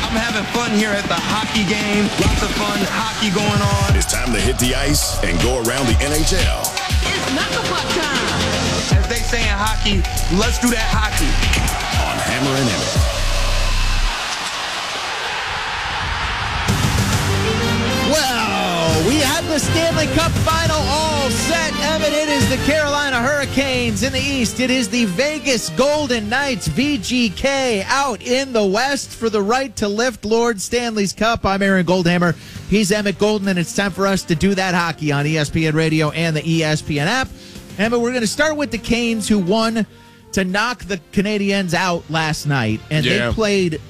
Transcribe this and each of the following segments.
I'm having fun here at the hockey game. Lots of fun hockey going on. It's time to hit the ice and go around the NHL. It's knuckle puck time. As they say in hockey, let's do that hockey. On Hammer and Emmett. Well, we had the Stanley Cup final all set. Evan, it is the Carolina Hurricanes in the East. It is the Vegas Golden Knights, VGK, out in the West for the right to lift Lord Stanley's Cup. I'm Aaron Goldhammer. He's Emmett Golden, and it's time for us to do that hockey on ESPN Radio and the ESPN app. Emmett, we're going to start with the Canes, who won to knock the Canadiens out last night, and they played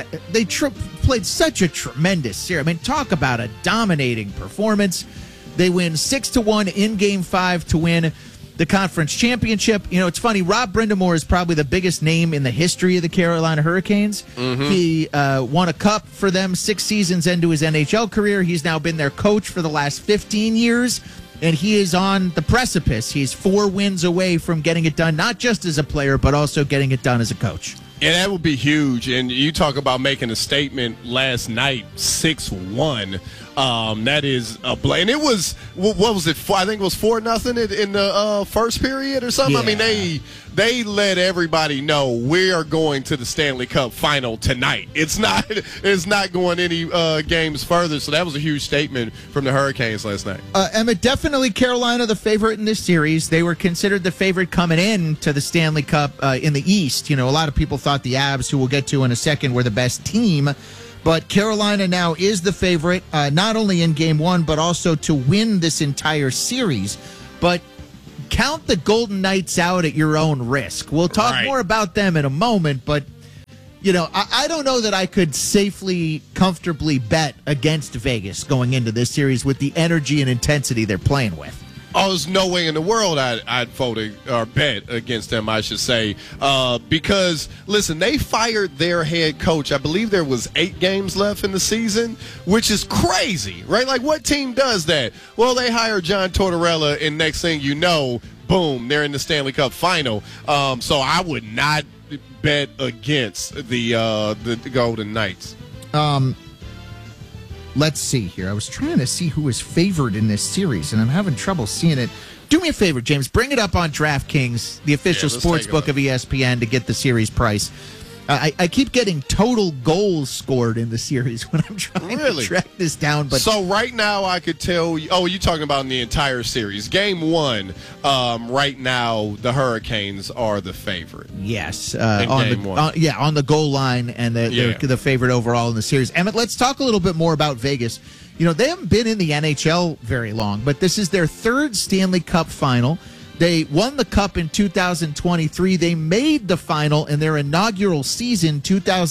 such a tremendous series. I mean, talk about a dominating performance. They win 6-1 in Game 5 to win the conference championship. You know, it's funny, Rob Brind'Amour is probably the biggest name in the history of the Carolina Hurricanes. Mm-hmm. He won a cup for them 6 seasons into his NHL career. He's now been their coach for the last 15 years. And he is on the precipice. He's 4 wins away from getting it done, not just as a player, but also getting it done as a coach. And that would be huge. And you talk about making a statement last night, 6-1. That is a play. And it was, what was it? I think it was 4-0 in the first period or something. Yeah. I mean, they let everybody know we are going to the Stanley Cup final tonight. It's not going any games further. So that was a huge statement from the Hurricanes last night. Emma, definitely Carolina the favorite in this series. They were considered the favorite coming in to the Stanley Cup in the East. You know, a lot of people thought the Avs, who we'll get to in a second, were the best team. But Carolina now is the favorite, not only in Game 1, but also to win this entire series. But count the Golden Knights out at your own risk. We'll talk more about them in a moment, but, you know, I don't know that I could safely, comfortably bet against Vegas going into this series with the energy and intensity they're playing with. Oh, there's no way in the world I'd vote or bet against them, I should say. Because, listen, they fired their head coach. I believe there was 8 games left in the season, which is crazy, right? Like, what team does that? Well, they hire John Tortorella, and next thing you know, boom, they're in the Stanley Cup final. So I would not bet against the Golden Knights. Let's see here. I was trying to see who is favored in this series, and I'm having trouble seeing it. Do me a favor, James. Bring it up on DraftKings, the official sports book of ESPN, to get the series price. I keep getting total goals scored in the series when I'm trying to track this down. But so right now I could tell you, you're talking about in the entire series. Game 1, right now the Hurricanes are the favorite. Yes. On Game 1. On the goal line, and they're the favorite overall in the series. Emmett, let's talk a little bit more about Vegas. You know, they haven't been in the NHL very long, but this is their 3rd Stanley Cup final. They won the Cup in 2023. They made the final in their inaugural season,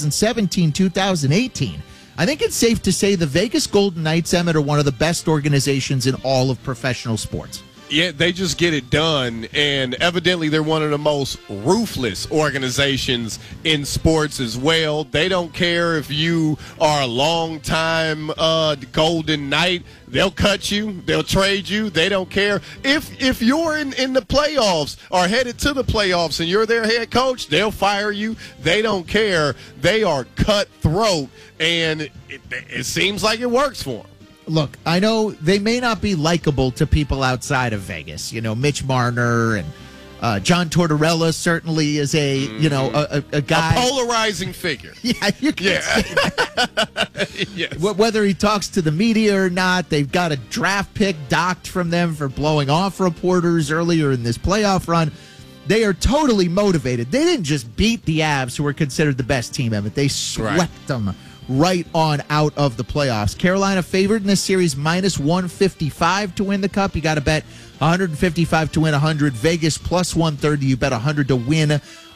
2017-2018. I think it's safe to say the Vegas Golden Knights, Emmett, are one of the best organizations in all of professional sports. Yeah, they just get it done, and evidently they're one of the most ruthless organizations in sports as well. They don't care if you are a long-time Golden Knight. They'll cut you. They'll trade you. They don't care. If you're in the playoffs or headed to the playoffs and you're their head coach, they'll fire you. They don't care. They are cutthroat, and it seems like it works for them. Look, I know they may not be likable to people outside of Vegas. You know, Mitch Marner and John Tortorella certainly is a guy. A polarizing figure. Yeah, you can say that. Yes. Whether he talks to the media or not, they've got a draft pick docked from them for blowing off reporters earlier in this playoff run. They are totally motivated. They didn't just beat the Avs, who were considered the best team, Emmett. They swept them right on out of the playoffs. Carolina favored in this series, minus 155 to win the Cup. You got to bet 155 to win 100. Vegas plus 130. You bet 100 to win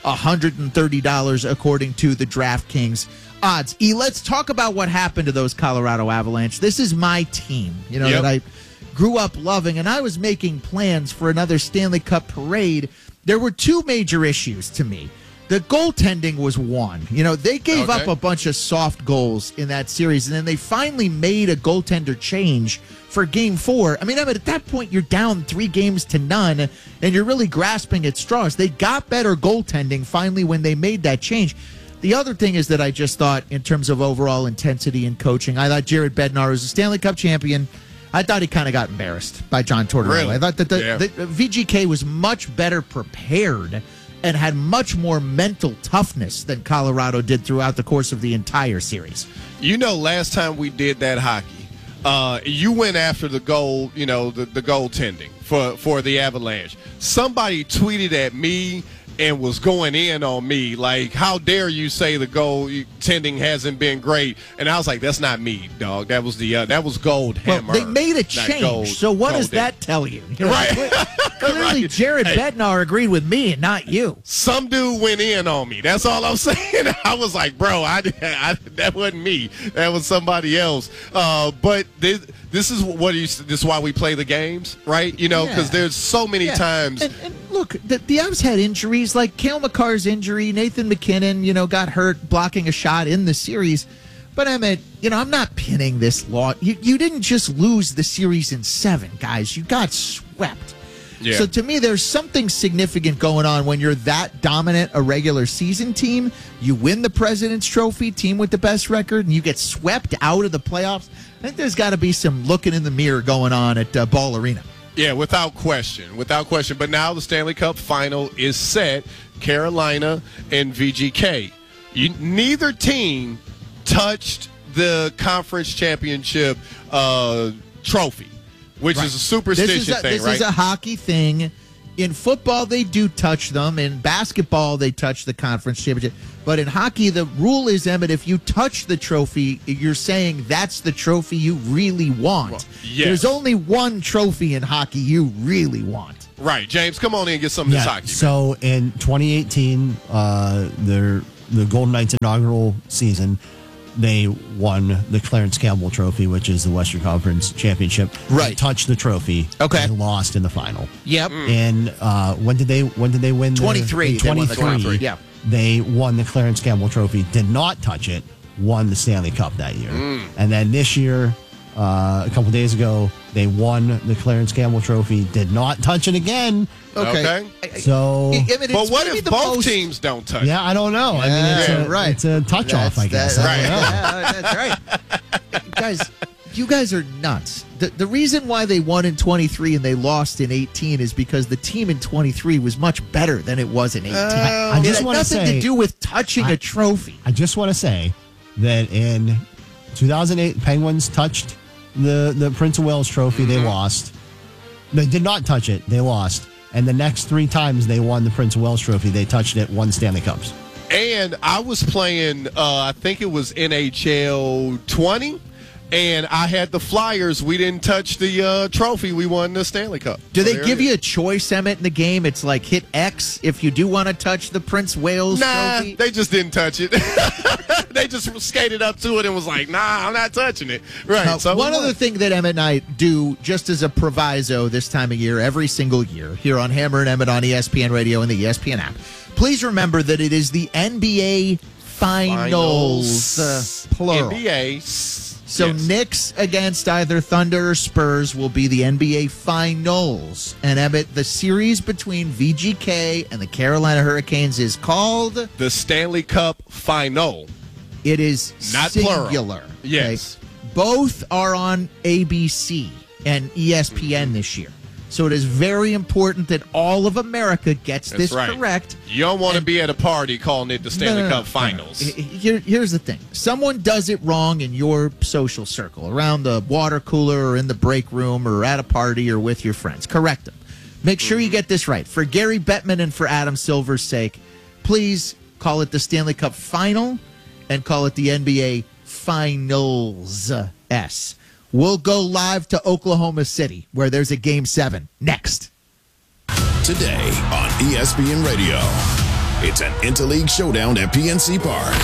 $130 according to the DraftKings odds. Let's talk about what happened to those Colorado Avalanche. This is my team, that I grew up loving, and I was making plans for another Stanley Cup parade. There were 2 major issues to me. The goaltending was one. They gave up a bunch of soft goals in that series, and then they finally made a goaltender change for Game 4. I mean, at that point, you're down 3-0, and you're really grasping at straws. They got better goaltending finally when they made that change. The other thing is that I just thought, in terms of overall intensity and coaching, I thought Jared Bednar was a Stanley Cup champion. I thought he kind of got embarrassed by John Tortorella. Really? I thought that the VGK was much better prepared and had much more mental toughness than Colorado did throughout the course of the entire series. You know, last time we did that hockey, you went after the goal, the goaltending for the Avalanche. Somebody tweeted at me and was going in on me, like, how dare you say the goaltending hasn't been great? And I was like, that's not me, dog. That was Goldhammer. Well, they made a change. So what does that tell you? Right. Clearly, Jared Bednar agreed with me and not you. Some dude went in on me. That's all I'm saying. I was like, bro, that wasn't me. That was somebody else. But this is why we play the games, right? Because there's so many times. And look, the Avs had injuries like Cale Makar's injury. Nathan McKinnon, got hurt blocking a shot in the series. But Emmett, I'm not pinning this loss. You didn't just lose the series in 7, guys. You got swept. Yeah. So to me, there's something significant going on when you're that dominant a regular season team. You win the President's Trophy, team with the best record, and you get swept out of the playoffs. I think there's got to be some looking in the mirror going on at Ball Arena. Yeah, without question. But now the Stanley Cup final is set. Carolina and VGK. Neither team touched the conference championship trophy, which is a superstitious thing, right? This is a hockey thing. In football, they do touch them. In basketball, they touch the conference championship. But in hockey, the rule is, Emmett, if you touch the trophy, you're saying that's the trophy you really want. Well, yes. There's only one trophy in hockey you really want. Right. James, come on in and get some of this hockey. So in 2018, the Golden Knights' inaugural season, they won the Clarence Campbell Trophy, which is the Western Conference Championship. Right. They touched the trophy. Okay. And lost in the final. Yep. And when did they win? 23. 23. Yeah. They won the Clarence Campbell Trophy. Did not touch it. Won the Stanley Cup that year. And then this year, a couple days ago, they won the Clarence Campbell Trophy. Did not touch it again. Okay. So, but what if both teams don't touch? Yeah, I don't know. It's a touch off, I guess. That's right. Guys, you guys are nuts. The reason why they won in 23 and they lost in 18 is because the team in 23 was much better than it was in 18. I just it had want to nothing say, to do with touching a trophy. I just want to say that in 2008, Penguins touched the Prince of Wales Trophy. They lost. They did not touch it. They lost. And the next 3 times they won the Prince of Wales Trophy, they touched it, won Stanley Cups. And I was playing, I think it was NHL 20, and I had the Flyers. We didn't touch the trophy. We won the Stanley Cup. Do they give you a choice, Emmett, in the game? It's like hit X if you do want to touch the Prince Wales trophy? Nah, they just didn't touch it. They just skated up to it and was like, nah, I'm not touching it. Right. So one other thing that Emmett and I do, just as a proviso this time of year, every single year, here on Hammer and Emmett on ESPN Radio and the ESPN app, please remember that it is the NBA Finals, plural. NBA. So yes. Knicks against either Thunder or Spurs will be the NBA Finals. And Emmett, the series between VGK and the Carolina Hurricanes is called the Stanley Cup Final. It is not singular. Plural. Yes. Okay? Both are on ABC and ESPN this year. So it is very important that all of America gets this correct. You don't want to be at a party calling it the Stanley Cup Finals. Here's the thing. Someone does it wrong in your social circle, around the water cooler or in the break room or at a party or with your friends. Correct them. Make sure you get this right. For Gary Bettman and for Adam Silver's sake, please call it the Stanley Cup Final and call it the NBA Finals. We'll go live to Oklahoma City, where there's a Game 7 next. Today on ESPN Radio, it's an interleague showdown at PNC Park.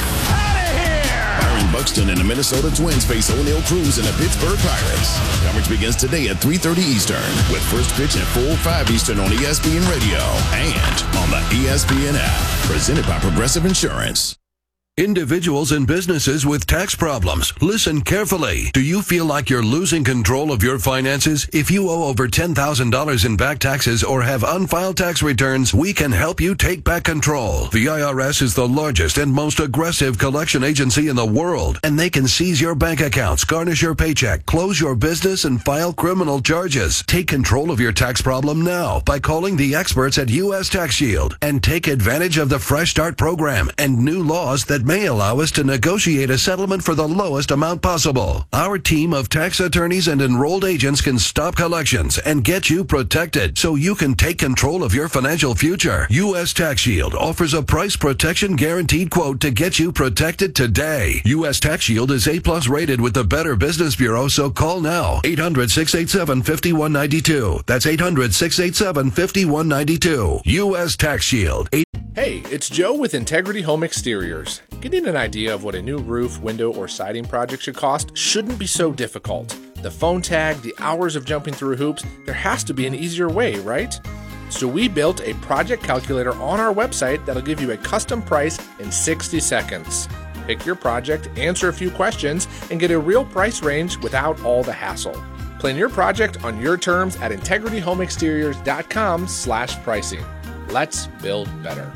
Byron Buxton and the Minnesota Twins face O'Neal Cruz and the Pittsburgh Pirates. Coverage begins today at 3:30 Eastern, with first pitch at 4:05 Eastern on ESPN Radio and on the ESPN app. Presented by Progressive Insurance. Individuals and businesses with tax problems, listen carefully. Do you feel like you're losing control of your finances? If you owe over $10,000 in back taxes or have unfiled tax returns, we can help you take back control. The IRS is the largest and most aggressive collection agency in the world, and they can seize your bank accounts, garnish your paycheck, close your business, and file criminal charges. Take control of your tax problem now by calling the experts at U.S. Tax Shield and take advantage of the Fresh Start program and new laws that may allow us to negotiate a settlement for the lowest amount possible. Our team of tax attorneys and enrolled agents can stop collections and get you protected so you can take control of your financial future. U.S. Tax Shield offers a price protection guaranteed quote to get you protected today. U.S. Tax Shield is A+ rated with the Better Business Bureau, so call now. 800-687-5192. That's 800-687-5192. U.S. Tax Shield. Hey, it's Joe with Integrity Home Exteriors. Getting an idea of what a new roof, window, or siding project should cost shouldn't be so difficult. The phone tag, the hours of jumping through hoops, there has to be an easier way, right? So we built a project calculator on our website that'll give you a custom price in 60 seconds. Pick your project, answer a few questions, and get a real price range without all the hassle. Plan your project on your terms at integrityhomeexteriors.com/pricing. Let's build better.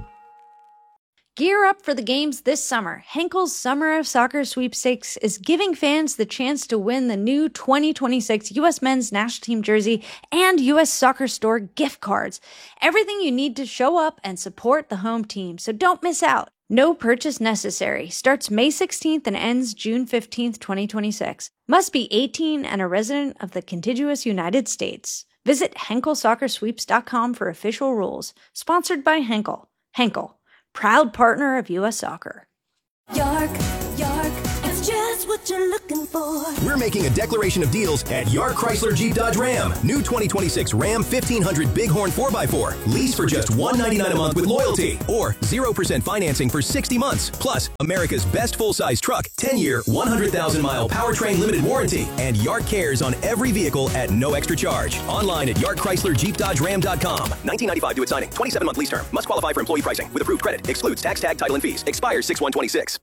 Gear up for the games this summer. Henkel's Summer of Soccer Sweepstakes is giving fans the chance to win the new 2026 U.S. Men's National Team jersey and U.S. Soccer Store gift cards. Everything you need to show up and support the home team, so don't miss out. No purchase necessary. Starts May 16th and ends June 15th, 2026. Must be 18 and a resident of the contiguous United States. Visit HenkelSoccerSweeps.com for official rules. Sponsored by Henkel. Henkel, proud partner of U.S. Soccer. York, it's just what you're looking for. We're making a declaration of deals at York Chrysler Jeep Dodge Ram. New 2026 Ram 1500 Bighorn 4x4. Lease for just $199 a month with loyalty. Or 0% financing for 60 months. Plus, America's best full-size truck, 10-year, 100,000-mile powertrain limited warranty. And York cares on every vehicle at no extra charge. Online at YorkChryslerJeepDodgeRam.com. 1995 due at signing. 27-month lease term. Must qualify for employee pricing. With approved credit. Excludes tax, tag, title, and fees. Expires 6/1/26.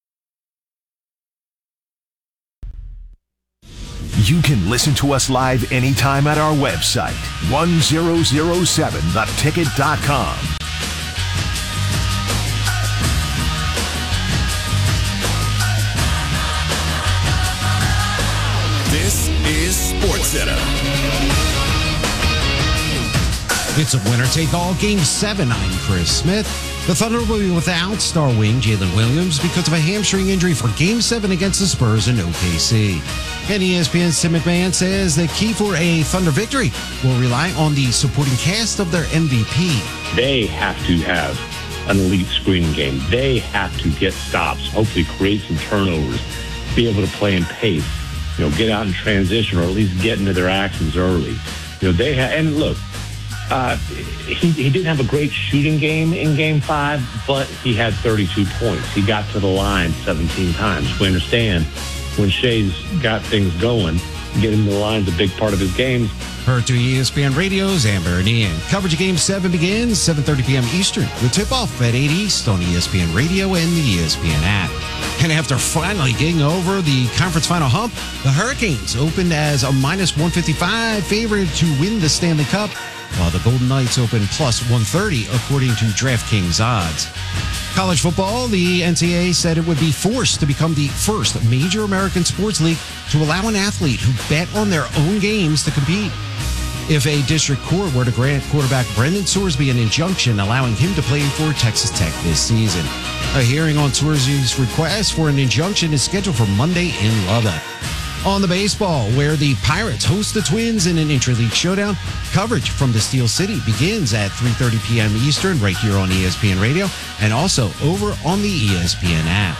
You can listen to us live anytime at our website, 1007theticket.com. This is SportsCenter. It's a winner-take-all Game 7. I'm Chris Smith. The Thunder will be without star wing Jalen Williams because of a hamstring injury for Game 7 against the Spurs in OKC. And ESPN's Tim McMahon says the key for a Thunder victory will rely on the supporting cast of their MVP. They have to have an elite screening game. They have to get stops, hopefully create some turnovers, be able to play in pace, get out in transition or at least get into their actions early. They have, and look, he didn't have a great shooting game in Game 5, but he had 32 points. He got to the line 17 times. We understand when Shea's got things going, getting to the line is a big part of his game. Heard to ESPN Radio's Amber and Ian. Coverage of Game 7 begins 7:30 p.m. Eastern with tip-off at 8 East on ESPN Radio and the ESPN app. And after finally getting over the conference final hump, the Hurricanes opened as a -155 favorite to win the Stanley Cup, while the Golden Knights opened +130 according to DraftKings odds. College football, the NCAA said it would be forced to become the first major American sports league to allow an athlete who bet on their own games to compete. If a district court were to grant quarterback Brendan Sorsby an injunction allowing him to play for Texas Tech this season. A hearing on Sorsby's request for an injunction is scheduled for Monday in Lubbock. On the baseball, where the Pirates host the Twins in an intra-league showdown, coverage from the Steel City begins at 3:30 p.m. Eastern right here on ESPN Radio and also over on the ESPN app.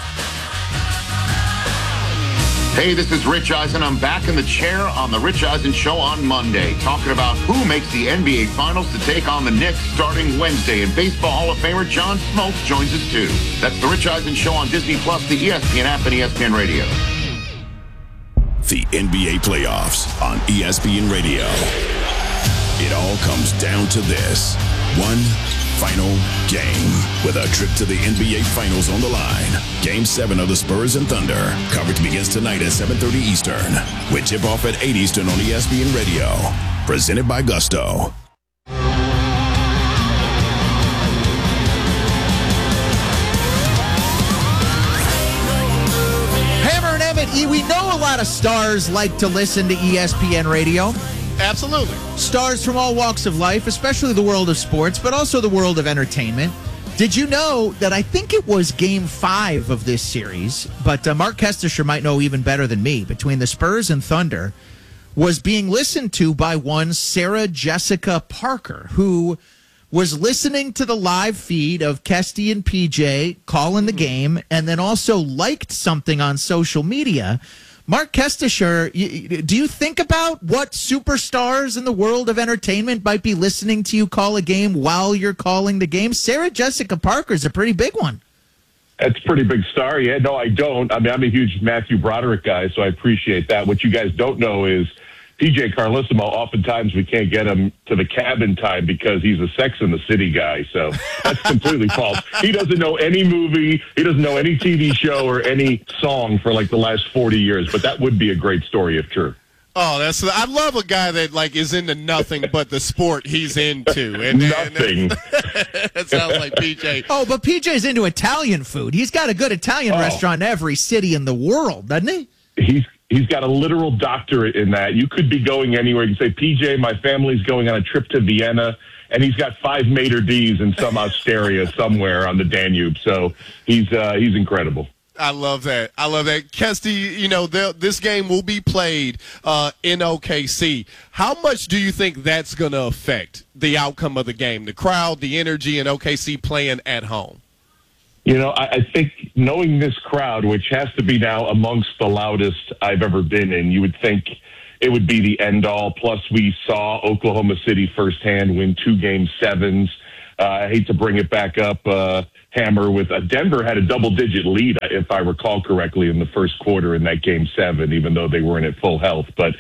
Hey, this is Rich Eisen. I'm back in the chair on the Rich Eisen Show on Monday, talking about who makes the NBA Finals to take on the Knicks starting Wednesday. And Baseball Hall of Famer John Smoltz joins us too. That's the Rich Eisen Show on Disney+, the ESPN app, and ESPN Radio. The NBA playoffs on ESPN Radio. It all comes down to this. One final game. With a trip to the NBA Finals on the line. Game 7 of the Spurs and Thunder. Coverage begins tonight at 7:30 Eastern. With tip-off at 8 Eastern on ESPN Radio. Presented by Gusto. Hammer and Emmett, we know a lot of stars like to listen to ESPN Radio. Absolutely. Stars from all walks of life, especially the world of sports, but also the world of entertainment. Did you know that I think it was Game 5 of this series, but Mark Kestisher might know even better than me, between the Spurs and Thunder, was being listened to by one Sarah Jessica Parker, who was listening to the live feed of Kesty and PJ calling the game, and then also liked something on social media. Mark Kestisher, do you think about what superstars in the world of entertainment might be listening to you call a game while you're calling the game? Sarah Jessica Parker's a pretty big one. That's a pretty big star. Yeah, no, I don't. I mean, I'm a huge Matthew Broderick guy, so I appreciate that. What you guys don't know is PJ Carlesimo, oftentimes we can't get him to the cabin time because he's a Sex and the City guy. So that's completely false. He doesn't know any movie. He doesn't know any TV show or any song for like the last 40 years. But that would be a great story if true. Oh, I love a guy that like is into nothing but the sport he's into. And nothing. That sounds like PJ. Oh, but PJ's into Italian food. He's got a good Italian restaurant in every city in the world, doesn't he? He's got a literal doctorate in that. You could be going anywhere. You can say, PJ, my family's going on a trip to Vienna, and he's got 5 Mater D's in some Osteria somewhere on the Danube. So he's incredible. I love that. Kesty, this game will be played in OKC. How much do you think that's going to affect the outcome of the game, the crowd, the energy, and OKC playing at home? I think knowing this crowd, which has to be now amongst the loudest I've ever been in, you would think it would be the end all. Plus, we saw Oklahoma City firsthand win 2 Game 7s. I hate to bring it back up, Hammer, with Denver had a double-digit lead, if I recall correctly, in the first quarter in that Game 7, even though they weren't at full health. But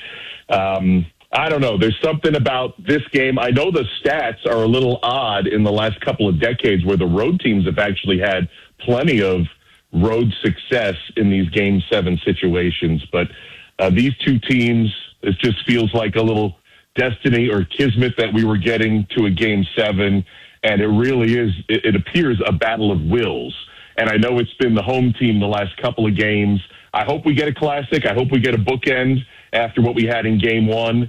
I don't know. There's something about this game. I know the stats are a little odd in the last couple of decades where the road teams have actually had plenty of road success in these Game 7 situations. But these two teams, it just feels like a little destiny or kismet that we were getting to a Game 7. And it really is, it appears, a battle of wills. And I know it's been the home team the last couple of games. I hope we get a classic. I hope we get a bookend after what we had in Game 1.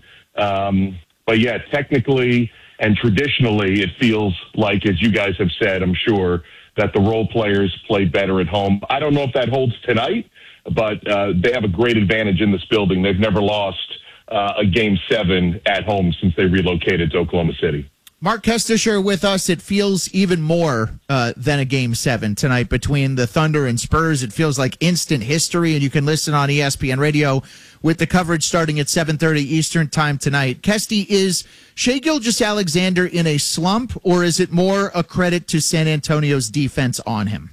But yeah, technically and traditionally, it feels like, as you guys have said, I'm sure, that the role players play better at home. I don't know if that holds tonight, but they have a great advantage in this building. They've never lost a Game 7 at home since they relocated to Oklahoma City. Mark Kestisher with us. It feels even more than a Game 7 tonight between the Thunder and Spurs. It feels like instant history, and you can listen on ESPN Radio with the coverage starting at 7:30 Eastern time tonight. Kesty, is Shai Gilgeous-Alexander in a slump, or is it more a credit to San Antonio's defense on him?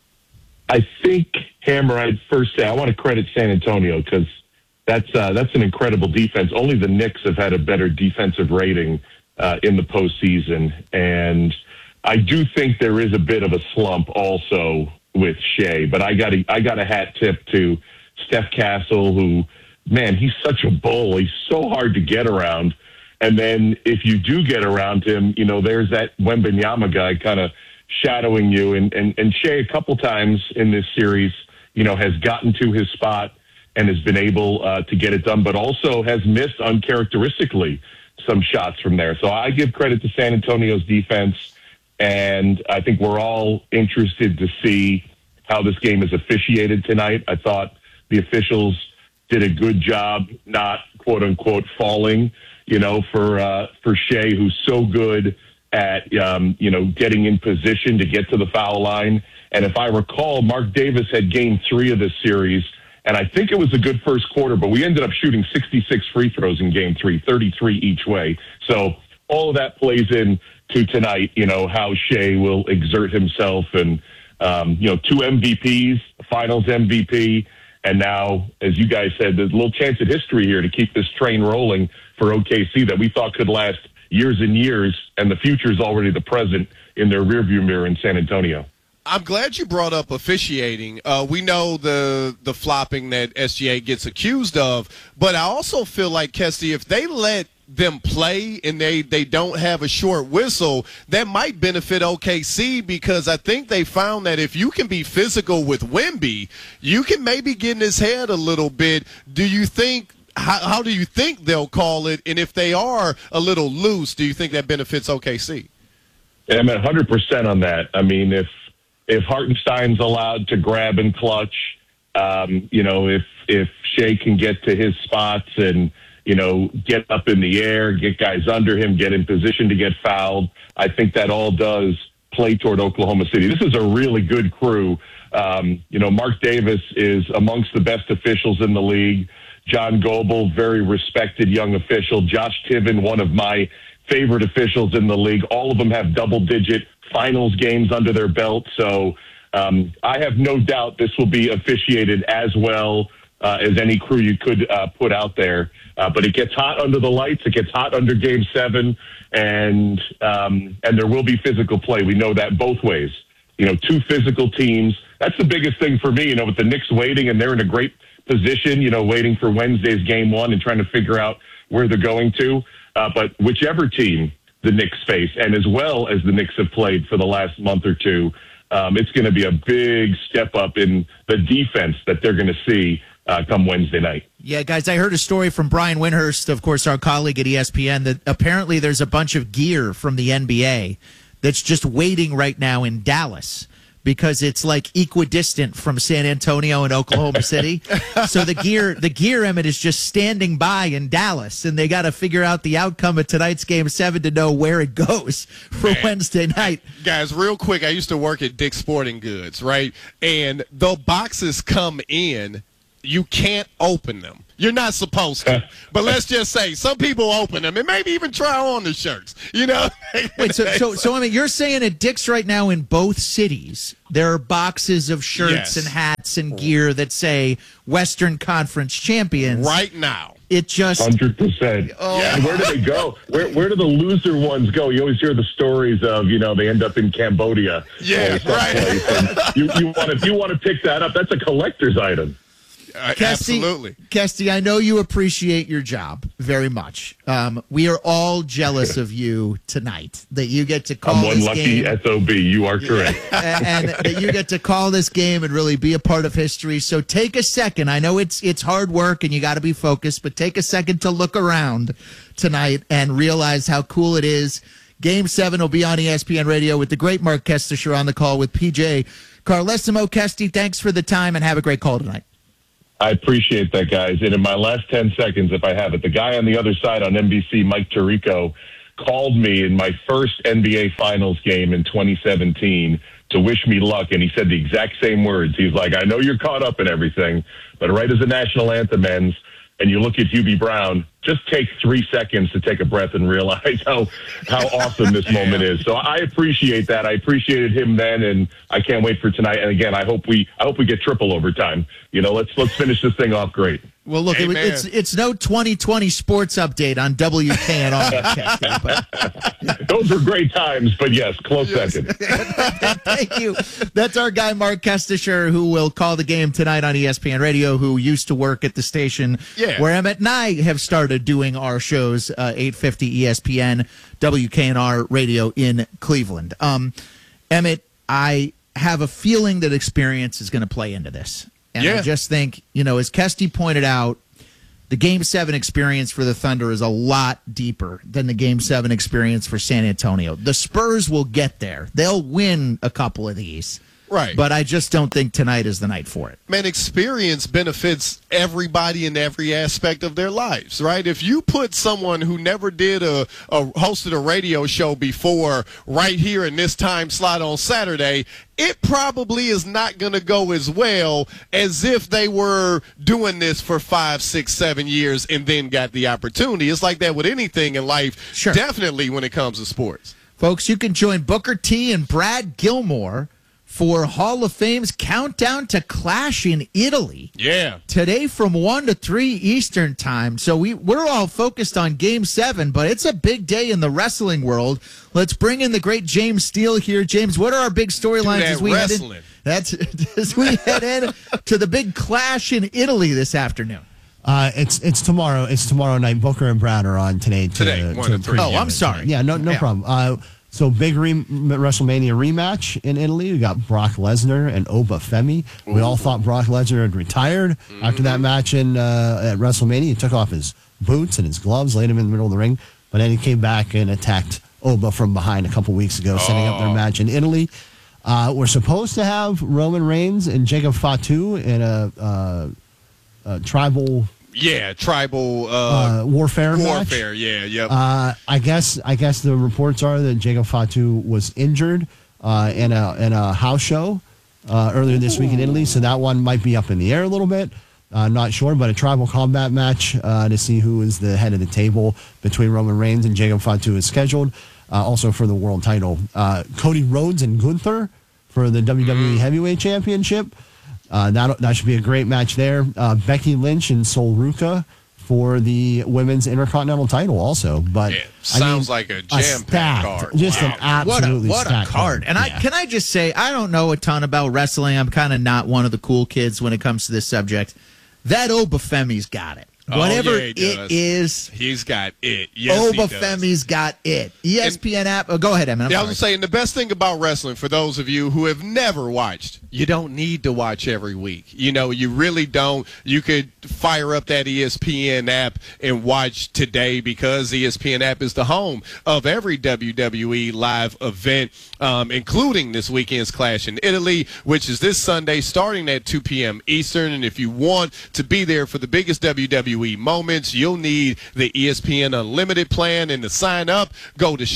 I think, Hammer, I'd first say I want to credit San Antonio because that's an incredible defense. Only the Knicks have had a better defensive rating in the postseason. And I do think there is a bit of a slump also with Shai, but I got a hat tip to Steph Castle, who, man, he's such a bull. He's so hard to get around. And then if you do get around him, there's that Wembanyama guy kind of shadowing you. And Shai a couple times in this series, has gotten to his spot and has been able to get it done, but also has missed uncharacteristically some shots from there. So I give credit to San Antonio's defense, and I think we're all interested to see how this game is officiated tonight. I thought the officials did a good job not, quote unquote, falling, for Shai, who's so good at, getting in position to get to the foul line. And if I recall, Mark Davis had Game 3 of this series, and I think it was a good first quarter, but we ended up shooting 66 free throws in Game 3, 33 each way. So all of that plays in to tonight, how Shai will exert himself. And, 2 MVPs, finals MVP, and now, as you guys said, there's a little chance at history here to keep this train rolling for OKC that we thought could last years and years, and the future is already the present in their rearview mirror in San Antonio. I'm glad you brought up officiating. We know the flopping that SGA gets accused of, but I also feel like, Kesty, if they let them play and they don't have a short whistle, that might benefit OKC, because I think they found that if you can be physical with Wemby, you can maybe get in his head a little bit. Do you think how do you think they'll call it? And if they are a little loose, do you think that benefits OKC? I'm at 100% on that. I mean, if Hartenstein's allowed to grab and clutch, if Shea can get to his spots and get up in the air, get guys under him, get in position to get fouled, I think that all does play toward Oklahoma City. This is a really good crew. Mark Davis is amongst the best officials in the league. John Goebel, very respected young official. Josh Tiven, one of my favorite officials in the league. All of them have double-digit finals games under their belt. So I have no doubt this will be officiated as well as any crew you could put out there. But it gets hot under the lights. It gets hot under Game 7, and there will be physical play. We know that both ways. Two physical teams. That's the biggest thing for me, with the Knicks waiting, and they're in a great position, waiting for Wednesday's Game 1 and trying to figure out where they're going to. But whichever team the Knicks face, and as well as the Knicks have played for the last month or two, it's going to be a big step up in the defense that they're going to see come Wednesday night. Yeah, guys, I heard a story from Brian Windhurst, of course, our colleague at ESPN, that apparently there's a bunch of gear from the NBA that's just waiting right now in Dallas because it's like equidistant from San Antonio and Oklahoma City. So the gear, Emmett, is just standing by in Dallas, and they got to figure out the outcome of tonight's Game 7 to know where it goes for Wednesday night. Guys, real quick, I used to work at Dick's Sporting Goods, right? And the boxes come in, you can't open them. You're not supposed to. But let's just say some people open them and maybe even try on the shirts, Wait, so I mean, you're saying at Dick's right now in both cities, there are boxes of shirts and hats and gear that say Western Conference champions. Right now. It just 100%. And where do they go? Where do the loser ones go? You always hear the stories of, they end up in Cambodia. Yeah, right. And you want to pick that up. That's a collector's item. Absolutely. Kesty, I know you appreciate your job very much. We are all jealous of you tonight that you get to call this game. I'm one lucky SOB. You are correct. and that you get to call this game and really be a part of history. So take a second. I know it's hard work and you got to be focused, but take a second to look around tonight and realize how cool it is. Game 7 will be on ESPN Radio with the great Mark Kestisher on the call with PJ Carlesimo. Kesty, thanks for the time and have a great call tonight. I appreciate that, guys. And in my last 10 seconds, if I have it, the guy on the other side on NBC, Mike Tirico, called me in my first NBA Finals game in 2017 to wish me luck, and he said the exact same words. He's like, I know you're caught up in everything, but right as the national anthem ends and you look at Hubie Brown, just take 3 seconds to take a breath and realize how awesome this moment is. So I appreciate that. I appreciated him then, and I can't wait for tonight. And again, I hope we get triple overtime. Let's finish this thing off great. Well, look, it's no 2020 sports update on WKNR. Those were great times, but yes, close second. Thank you. That's our guy, Mark Kestisher, who will call the game tonight on ESPN Radio, who used to work at the station where Emmett and I have started doing our shows, 850 ESPN, WKNR Radio in Cleveland. Emmett, I have a feeling that experience is going to play into this. And I just think, as Kesty pointed out, the Game 7 experience for the Thunder is a lot deeper than the Game 7 experience for San Antonio. The Spurs will get there. They'll win a couple of these. Right. But I just don't think tonight is the night for it. Man, experience benefits everybody in every aspect of their lives, right? If you put someone who never did hosted a radio show before right here in this time slot on Saturday, it probably is not going to go as well as if they were doing this for 5, 6, 7 years and then got the opportunity. It's like that with anything in life, definitely when it comes to sports. Folks, you can join Booker T and Brad Gilmore for Hall of Fame's Countdown to Clash in Italy. Yeah. Today from 1 to 3 Eastern time. So we're all focused on Game 7, but it's a big day in the wrestling world. Let's bring in the great James Steele here. James, what are our big storylines as we head in to the big clash in Italy this afternoon? It's tomorrow. It's tomorrow night. Booker and Brown are on today. 1 to 3. Oh, I'm sorry. Yeah, no problem. So big WrestleMania rematch in Italy. We got Brock Lesnar and Oba Femi. Ooh. We all thought Brock Lesnar had retired after that match at WrestleMania. He took off his boots and his gloves, laid him in the middle of the ring, but then he came back and attacked Oba from behind a couple weeks ago, setting up their match in Italy. We're supposed to have Roman Reigns and Jacob Fatu in a tribal. Yeah, tribal warfare match. Warfare, yeah, yep. I guess the reports are that Jacob Fatu was injured in a house show earlier this week in Italy, so that one might be up in the air a little bit. Not sure, but a tribal combat match to see who is the head of the table between Roman Reigns and Jacob Fatu is scheduled. Also for the world title, Cody Rhodes and Gunther for the WWE Heavyweight Championship. That should be a great match there. Becky Lynch and Sol Ruca for the women's Intercontinental title also. But sounds like a jam-packed card. Just an absolutely what a card. And can I just say, I don't know a ton about wrestling. I'm kind of not one of the cool kids when it comes to this subject. That Oba Femi's got it. Whatever it is, he's got it. Yes, Oba Femi's got it. ESPN app. Oh, go ahead, Emin. I was saying the best thing about wrestling, for those of you who have never watched, you don't need to watch every week. You know, you really don't. You could fire up that ESPN app and watch today, because ESPN app is the home of every WWE live event, including this weekend's Clash in Italy, which is this Sunday starting at 2 p.m. Eastern. And if you want to be there for the biggest WWE moments, you'll need the ESPN Unlimited plan. And to sign up, go to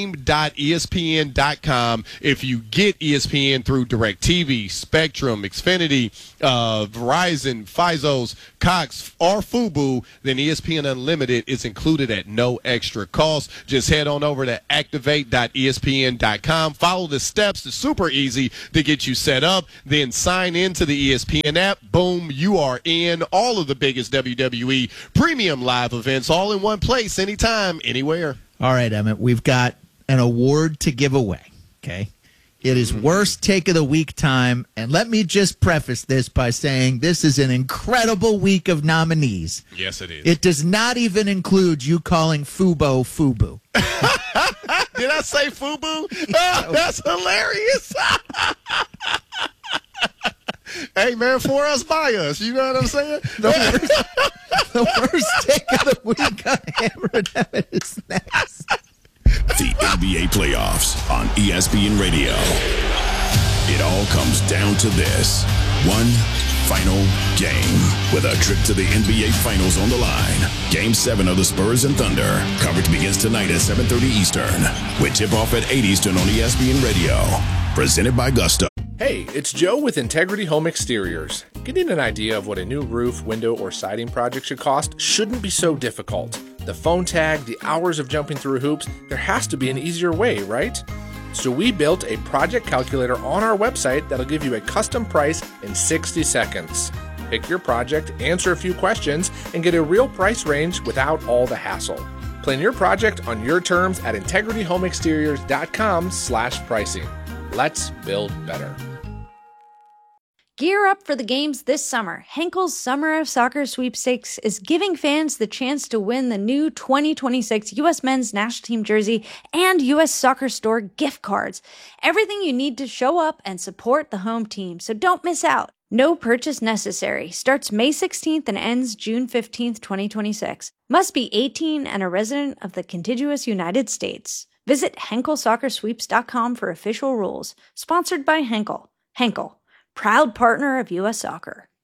stream.espn.com. If you get ESPN through DirecTV, Spectrum, Xfinity, Verizon, Fizos, Cox, or Fubo, then ESPN Unlimited is included at no extra cost. Just head on over to activate.espn.com. Follow the steps. It's super easy to get you set up. Then sign into the ESPN app. Boom, you are in. All of the biggest WWE premium live events all in one place, anytime, anywhere. All right, Emmett, we've got an award to give away, okay? It is worst take of the week time, and let me just preface this by saying this is an incredible week of nominees. Yes, it is. It does not even include you calling Fubo Fubu. Did I say Fubu? Oh, that's hilarious. Hey, man, for us, by us. You know what I'm saying? The worst take of the week on Hammer and Emmett is next. The NBA playoffs on ESPN Radio. It all comes down to this. One final game with a trip to the NBA Finals on the line. Game 7 of the Spurs and Thunder. Coverage begins tonight at 7:30 Eastern with tip-off at 8 Eastern on ESPN Radio. Presented by Gusto. Hey, it's Joe with Integrity Home Exteriors. Getting an idea of what a new roof, window, or siding project should cost shouldn't be so difficult. The phone tag, the hours of jumping through hoops, there has to be an easier way, right? So we built a project calculator on our website that'll give you a custom price in 60 seconds. Pick your project, answer a few questions, and get a real price range without all the hassle. Plan your project on your terms at integrityhomeexteriors.com/pricing. Let's build better. Gear up for the games this summer. Henkel's Summer of Soccer Sweepstakes is giving fans the chance to win the new 2026 U.S. Men's National Team jersey and U.S. Soccer Store gift cards. Everything you need to show up and support the home team, so don't miss out. No purchase necessary. Starts May 16th and ends June 15th, 2026. Must be 18 and a resident of the contiguous United States. Visit HenkelSoccerSweeps.com for official rules. Sponsored by Henkel. Henkel, proud partner of U.S. Soccer.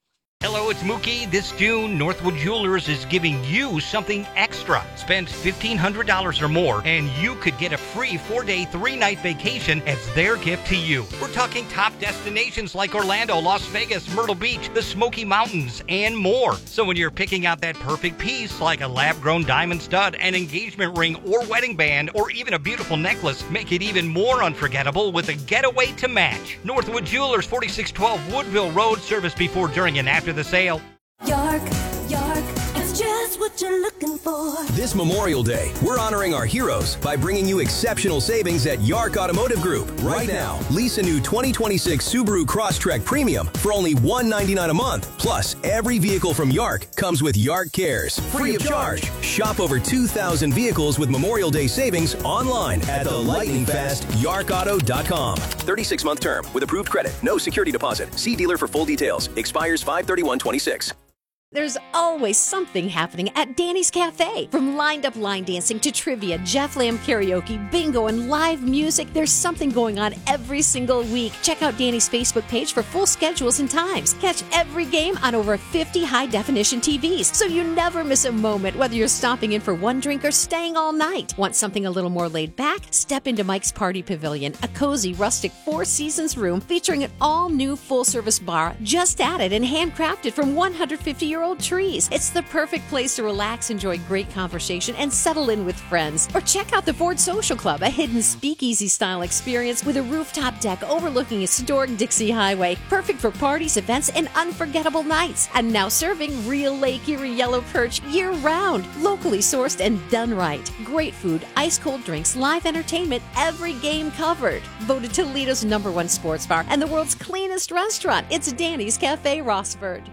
Hello, it's Mookie. This June, Northwood Jewelers is giving you something extra. Spend $1,500 or more, and you could get a free 4-day, 3-night vacation as their gift to you. We're talking top destinations like Orlando, Las Vegas, Myrtle Beach, the Smoky Mountains, and more. So when you're picking out that perfect piece, like a lab-grown diamond stud, an engagement ring, or wedding band, or even a beautiful necklace, make it even more unforgettable with a getaway to match. Northwood Jewelers, 4612 Woodville Road, service before, during, and after the sale. York, it's just what you're looking for. This Memorial Day, we're honoring our heroes by bringing you exceptional savings at Yark Automotive Group. Right now, lease a new 2026 Subaru Crosstrek Premium for only $199 a month. Plus, every vehicle from Yark comes with Yark Cares, free of charge. Shop over 2,000 vehicles with Memorial Day savings online at the lightning fast YarkAuto.com. 36-month term with approved credit. No security deposit. See dealer for full details. Expires 5/31/26. There's always something happening at Danny's Cafe. From lined-up line dancing to trivia, Jeff Lamb karaoke, bingo, and live music, there's something going on every single week. Check out Danny's Facebook page for full schedules and times. Catch every game on over 50 high-definition TVs, so you never miss a moment, whether you're stopping in for one drink or staying all night. Want something a little more laid back? Step into Mike's Party Pavilion, a cozy, rustic Four Seasons room featuring an all-new full-service bar just added and handcrafted from 150-year-old trees. It's the perfect place to relax, enjoy great conversation, and settle in with friends. Or check out the Ford Social Club, a hidden speakeasy-style experience with a rooftop deck overlooking historic Dixie Highway. Perfect for parties, events, and unforgettable nights. And now serving real Lake Erie yellow perch year-round. Locally sourced and done right. Great food, ice-cold drinks, live entertainment, every game covered. Voted Toledo's #1 sports bar and the world's cleanest restaurant. It's Danny's Cafe Rossford.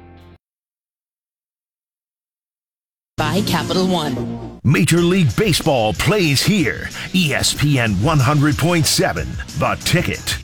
By Capital One. Major League Baseball plays here. ESPN 100.7. The Ticket.